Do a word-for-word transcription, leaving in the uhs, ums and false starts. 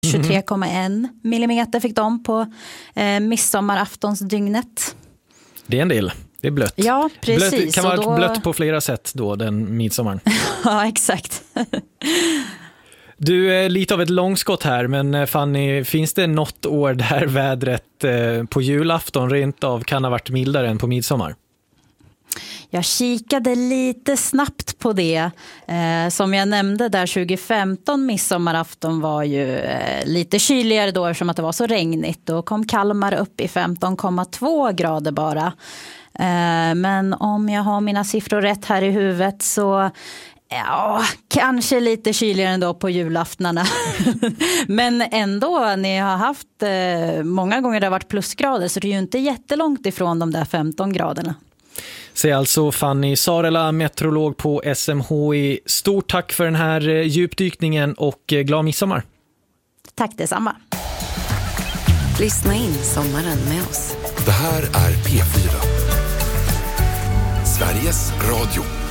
tjugotre komma en millimeter fick de på eh, midsommaraftonsdygnet. Det är en del. Det är blött. Ja, precis. Blött, kan vara då... blött på flera sätt då, den midsommaren. Ja, exakt. Du är lite av ett långskott här, men Fanny, finns det något år där vädret eh, på julafton rent av kan ha varit mildare än på midsommar? Jag kikade lite snabbt på det. Eh, som jag nämnde där tjugo femton, midsommarafton var ju eh, lite kyligare då eftersom att det var så regnigt. Då kom Kalmar upp i femton komma två grader bara. Eh, men om jag har mina siffror rätt här i huvudet så... Ja, kanske lite kyligare ändå på julaftnarna. Men ändå, ni har haft eh, många gånger det har varit plusgrader, så det är ju inte jättelångt ifrån de där femton graderna. Säger alltså Fanny Sarela, meteorolog på S M H I. Stort tack för den här djupdykningen och glad midsommar. Tack detsamma. Lyssna in sommaren med oss. Det här är P fyra. Sveriges Radio.